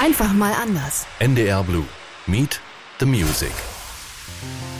Einfach mal anders. NDR Blue. Meet the Music.